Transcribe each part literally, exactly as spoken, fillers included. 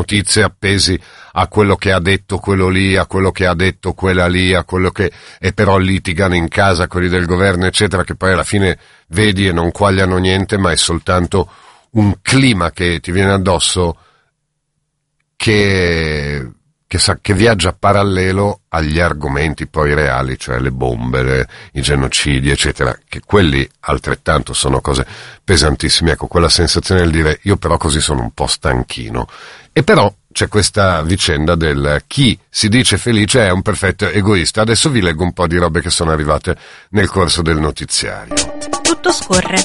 notizie appesi a quello che ha detto quello lì, a quello che ha detto quella lì, a quello che, e però litigano in casa quelli del governo, eccetera, che poi alla fine vedi e non quagliano niente, ma è soltanto un clima che ti viene addosso che, che, sa, che viaggia parallelo agli argomenti poi reali, cioè le bombe, le, i genocidi, eccetera, che quelli altrettanto sono cose pesantissime. Ecco, quella sensazione del dire io però così sono un po' stanchino. E però c'è questa vicenda del chi si dice felice è un perfetto egoista. Adesso vi leggo un po' di robe che sono arrivate nel corso del notiziario. Tutto scorre.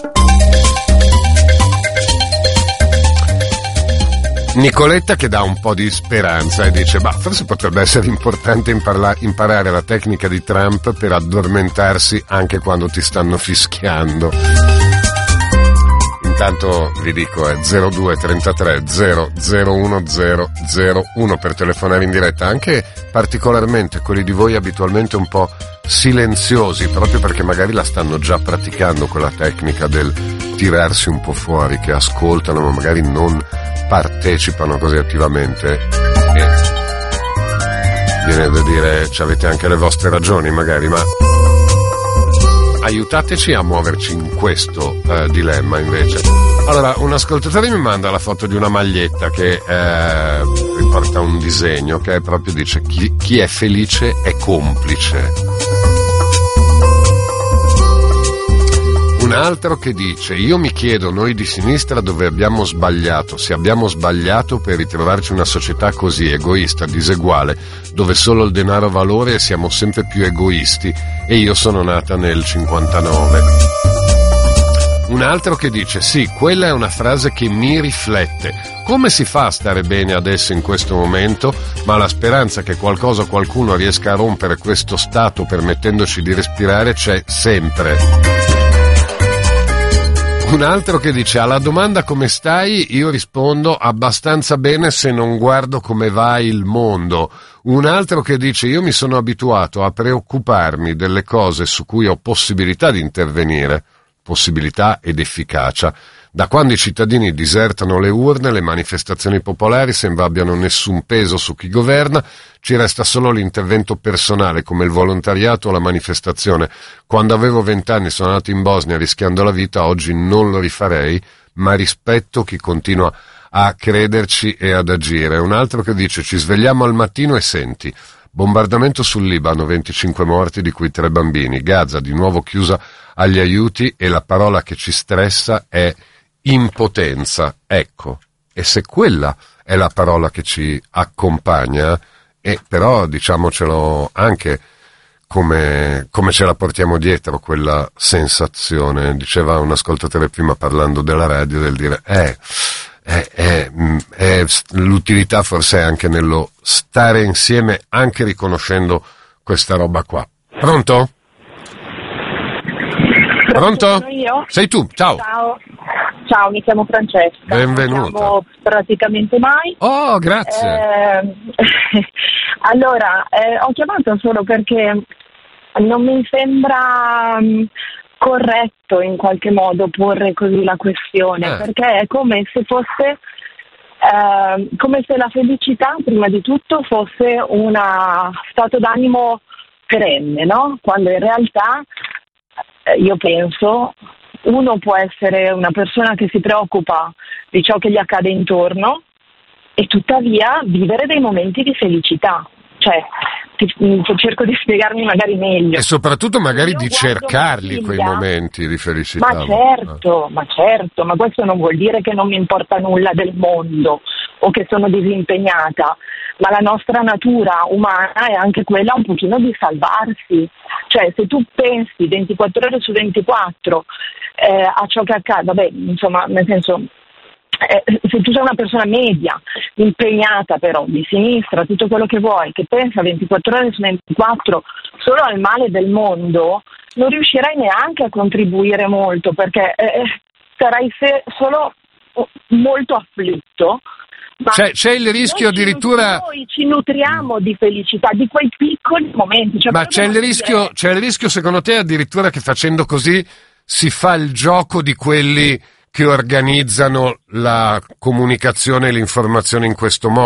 Nicoletta che dà un po' di speranza e dice ma forse potrebbe essere importante imparla- imparare la tecnica di Trump per addormentarsi anche quando ti stanno fischiando. Intanto vi dico è zero due trentatré zero zero uno zero zero uno per telefonare in diretta, anche particolarmente quelli di voi abitualmente un po' silenziosi, proprio perché magari la stanno già praticando quella tecnica del tirarsi un po' fuori, che ascoltano ma magari non partecipano così attivamente, e viene da dire ci avete anche le vostre ragioni magari, ma aiutateci a muoverci in questo eh, dilemma invece. Allora, un ascoltatore mi manda la foto di una maglietta che eh, riporta un disegno che proprio dice chi, chi è felice è complice. Un altro che dice io mi chiedo noi di sinistra dove abbiamo sbagliato, se abbiamo sbagliato per ritrovarci una società così egoista, diseguale, dove solo il denaro ha valore e siamo sempre più egoisti, e io sono nata nel cinquantanove. Un altro che dice sì, quella è una frase che mi riflette, come si fa a stare bene adesso in questo momento, ma la speranza che qualcosa o qualcuno riesca a rompere questo stato permettendoci di respirare c'è sempre. Un altro che dice alla domanda come stai io rispondo abbastanza bene se non guardo come va il mondo. Un altro che dice io mi sono abituato a preoccuparmi delle cose su cui ho possibilità di intervenire, possibilità ed efficacia. Da quando i cittadini disertano le urne, le manifestazioni popolari sembra abbiano nessun peso su chi governa, ci resta solo l'intervento personale come il volontariato o la manifestazione. Quando avevo vent'anni sono andato in Bosnia rischiando la vita, oggi non lo rifarei, ma rispetto chi continua a crederci e ad agire. Un altro che dice ci svegliamo al mattino e senti bombardamento sul Libano, venticinque morti di cui tre bambini, Gaza di nuovo chiusa agli aiuti e la parola che ci stressa è impotenza. Ecco, e se quella è la parola che ci accompagna, e però diciamocelo anche come, come ce la portiamo dietro quella sensazione. Diceva un ascoltatore prima parlando della radio del dire eh, eh, eh, eh, l'utilità forse è anche nello stare insieme, anche riconoscendo questa roba qua. Pronto? Pronto? Sono io? Sei tu, ciao. Ciao. Ciao, mi chiamo Francesca. Benvenuta. Non chiamo praticamente mai. Oh, grazie. Eh, allora, eh, ho chiamato solo perché non mi sembra um, corretto in qualche modo porre così la questione, eh. perché è come se fosse eh, come se la felicità prima di tutto fosse un stato d'animo perenne, no? Quando in realtà eh, io penso uno può essere una persona che si preoccupa di ciò che gli accade intorno e tuttavia vivere dei momenti di felicità. Cioè, ti, cerco di spiegarmi magari meglio. E soprattutto magari Io di cercarli figlia, quei momenti di felicità. Ma certo, ma certo, ma questo non vuol dire che non mi importa nulla del mondo o che sono disimpegnata, ma la nostra natura umana è anche quella un pochino di salvarsi. Cioè, se tu pensi ventiquattro ore su ventiquattro eh, a ciò che accade, vabbè, insomma, nel senso, eh, se tu sei una persona media, impegnata però, di sinistra, tutto quello che vuoi, che pensa ventiquattro ore su ventiquattro solo al male del mondo, non riuscirai neanche a contribuire molto, perché eh, sarai se- solo molto afflitto. Ma c'è, c'è il rischio noi addirittura. Noi ci nutriamo di felicità, di quei piccoli momenti. Cioè, ma c'è il rischio, dire... c'è il rischio secondo te addirittura che facendo così si fa il gioco di quelli che organizzano la comunicazione e l'informazione in questo modo?